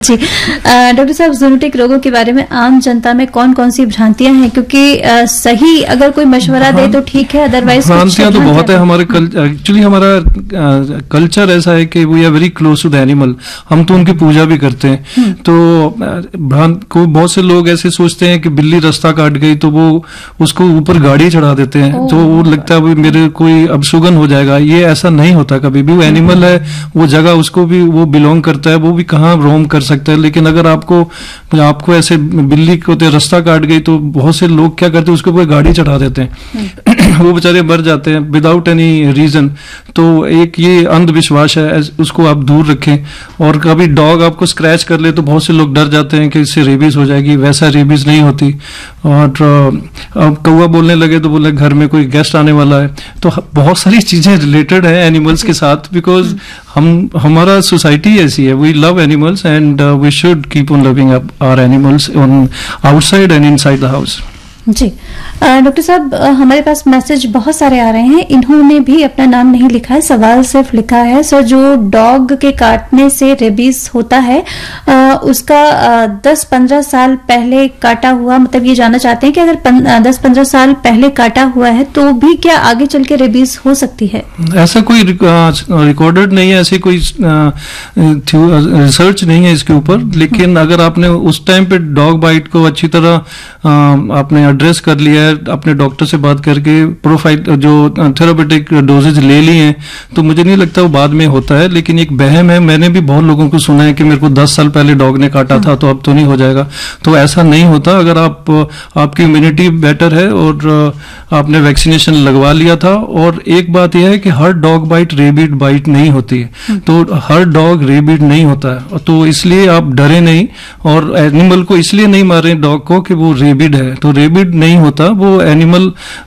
जी doctor साहब, zoonotic रोगों के बारे में आम जनता में कौन कौन सी भ्रांतियां हैं? क्योंकि सही अगर कोई मशवरा दे तो ठीक है, अदरवाइज भ्रांतियां तो बहुत है। हमारे एक्चुअली हमारा कल्चर ऐसा है कि we are very close to the animal, हम तो उनकी पूजा भी करते हैं। तो बहुत से लोग ऐसे सोचते हैं कि बिल्ली रास्ता काट गई तो वो उसको ऊपर गाड़ी चढ़ा देते हैं, तो वो लगता है मेरे कोई अपशुगन हो जाएगा। ये ऐसा नहीं होता कभी भी। वो एनिमल है, वो जगह उसको भी वो बिलोंग करता है, वो भी कहाँ रोम कर सकता है। लेकिन अगर आपको ऐसे बिल्ली को रास्ता काट गई तो बहुत से लोग क्या करते हैं, उसके ऊपर गाड़ी चढ़ा देते हैं वो बेचारे मर जाते हैं विदाउट एनी रीजन। तो एक ये अंधविश्वास है, उसको आप दूर रखें। और कभी डॉग आपको स्क्रैच कर ले तो बहुत से लोग डर जाते हैं कि इससे रेबीज हो जाएगी, वैसा रेबीज नहीं होती। और कौवा बोलने लगे तो बोले घर में कोई गेस्ट आने वाला है। तो बहुत सारी चीजें रिलेटेड है एनिमल्स के साथ, बिकॉज हमारा सोसाइटी ऐसी है, we love animals and we should keep on loving our animals on outside and inside the house. Ji doctor साहब, हमारे पास मैसेज बहुत सारे आ रहे हैं। इन्होंने भी अपना नाम नहीं लिखा है, सवाल सिर्फ लिखा है। सर, जो डॉग के काटने से रेबीज होता है उसका 10-15 साल पहले काटा हुआ, मतलब ये जानना चाहते हैं कि अगर 10-15 साल पहले काटा हुआ है तो भी क्या आगे चल के रेबीज हो सकती है? ऐसा कोई रिकॉर्डेड नहीं है, ऐसी कोई रिसर्च नहीं है इसके ऊपर। लेकिन अगर आपने उस टाइम पे डॉग बाइट को अच्छी तरह आपने एड्रेस कर लिया है, अपने डॉक्टर से बात करके प्रोफाइल जो थेरापेटिक डोजेज ले लिए हैं, तो मुझे नहीं लगता वो बाद में होता है। लेकिन एक वहम है, मैंने भी बहुत लोगों को सुना है कि मेरे को 10 साल पहले डॉग ने काटा था तो अब तो नहीं हो जाएगा। तो ऐसा नहीं होता। अगर आपकी इम्यूनिटी बेटर है और आपने वैक्सीनेशन लगवा लिया था। और एक बात यह है कि हर डॉग बाइट रेबिड बाइट नहीं होती है, तो हर डॉग रेबिड नहीं होता है। तो इसलिए आप डरे नहीं, और एनिमल को इसलिए नहीं मारे डॉग को कि वो रेबिड है। तो रेबिड नहीं होता, वो एनिमल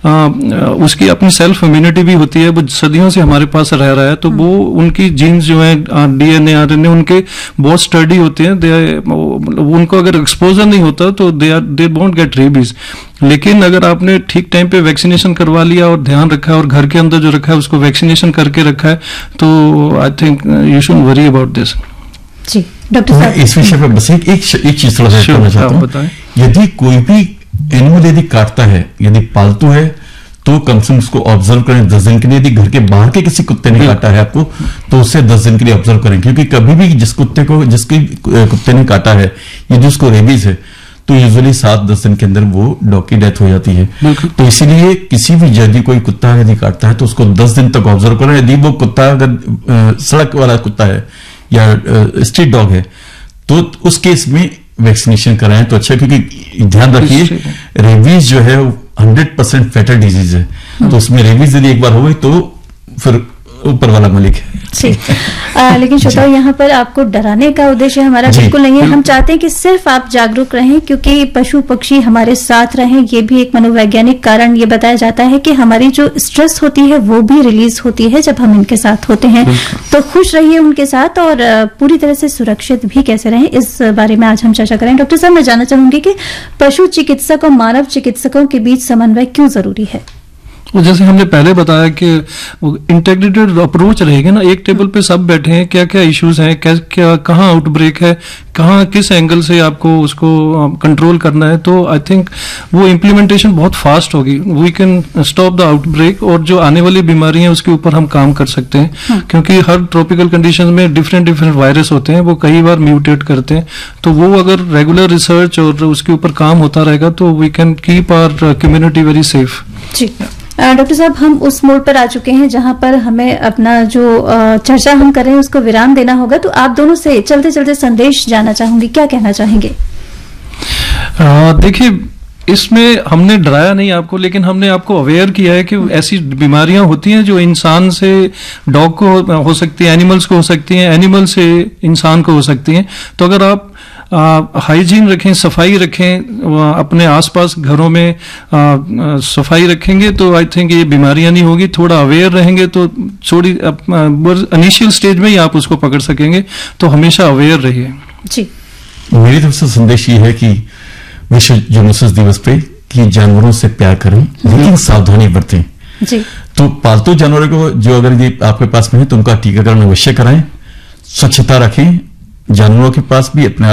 उसकी अपनी सेल्फ इम्यूनिटी भी होती है, वो सदियों से हमारे पास रह रहा है। तो वो उनकी जीन्स जो है डीएनए आरएनए उनके बहुत स्टडी होते हैं। उनको अगर एक्सपोजर नहीं होता तो दे वोंट गेट रेबीज। लेकिन अगर आपने ठीक टाइम पे वैक्सीनेशन करवा लिया और ध्यान रखा है और घर के अंदर जो रखा है उसको वैक्सीनेशन करके रखा है, तो I think you should worry about this. Ji doctor साहब, इस विषय पर बस एक चीज थोड़ा सा कहना चाहता हूं। यदि कोई भी एनिमल यदि काटता है, यदि पालतू है, तो कम से कम उसको ऑब्जर्व करें 10 दिन के लिए। यदि घर के बाहर के किसी कुत्ते ने काटा है आपको, तो उसे 10 दिन के लिए ऑब्जर्व करें। क्योंकि कभी भी जिसके कुत्ते ने काटा है, यदि उसको रेबीज है, तो यूजुअली 7-10 दिन के अंदर वो डॉग की डेथ हो जाती है। तो इसीलिए किसी भी यदि कोई कुत्ता यदि काटता है तो उसको 10 दिन तक ऑब्जर्व करें। यदि वो कुत्ता अगर सड़क वाला कुत्ता है या स्ट्रीट डॉग है, तो उस केस में वैक्सीनेशन कराएं तो अच्छा। क्योंकि ध्यान रखिए, रेबीज जो है 100% फैटल डिजीज है। तो उसमें रेबीज यदि एक बार हो गई तो फिर ऊपर वाला मालिक है। लेकिन श्रोताओं, यहाँ पर आपको डराने का उद्देश्य हमारा बिल्कुल नहीं है। हम चाहते हैं कि सिर्फ आप जागरूक रहें, क्योंकि पशु पक्षी हमारे साथ रहें। ये भी एक मनोवैज्ञानिक कारण ये बताया जाता है कि हमारी जो स्ट्रेस होती है वो भी रिलीज होती है जब हम इनके साथ होते हैं। तो खुश रहिए उनके साथ और पूरी तरह से सुरक्षित भी कैसे रहें, इस बारे में आज हम चर्चा करें। डॉक्टर साहब, मैं जानना चाहूंगी कि पशु चिकित्सक और मानव चिकित्सकों के बीच समन्वय क्यों जरूरी है? जैसे हमने पहले बताया कि इंटीग्रेटेड अप्रोच रहेगी ना, एक टेबल पे सब बैठे हैं, क्या क्या इश्यूज हैं, क्या कहाँ आउटब्रेक है, कहाँ किस एंगल से आपको उसको कंट्रोल करना है। तो आई थिंक वो इम्प्लीमेंटेशन बहुत फास्ट होगी। We can stop the outbreak, और जो आने वाली बीमारी है उसके ऊपर हम काम कर सकते हैं। क्योंकि हर ट्रॉपिकल कंडीशन में डिफरेंट वायरस होते हैं, वो कई बार म्यूटेट करते हैं। तो वो अगर रेगुलर रिसर्च और उसके ऊपर काम होता रहेगा तो we can keep our community very safe. Ji doctor साहब, हम उस मोड़ पर आ चुके हैं जहां पर हमें अपना जो चर्चा हम कर रहे हैं उसको विराम देना होगा। तो आप दोनों से चलते चलते संदेश जानना चाहूंगी, क्या कहना चाहेंगे? देखिए, इसमें हमने डराया नहीं आपको, लेकिन हमने आपको अवेयर किया है कि ऐसी बीमारियां होती हैं जो इंसान से डॉग को हो सकती है, एनिमल्स को हो सकती हैं, एनिमल से इंसान को हो सकती हैं। तो अगर आप हाइजीन रखें, सफाई रखें, अपने आसपास घरों में सफाई रखेंगे तो आई थिंक ये बीमारियां नहीं होगी। थोड़ा अवेयर रहेंगे तो थोड़ी इनिशियल स्टेज में ही आप उसको पकड़ सकेंगे। तो हमेशा अवेयर रहिए। जी, मेरी तरफ से संदेश ये है कि विश्व जूनोसिस दिवस पे कि जानवरों से प्यार करें, लेकिन सावधानी बरतें। जी, तो पालतू जानवरों को जो अगर ये आपके पास में है तो उनका टीकाकरण अवश्य कराएं, स्वच्छता रखें जानवरों के पास भी अपने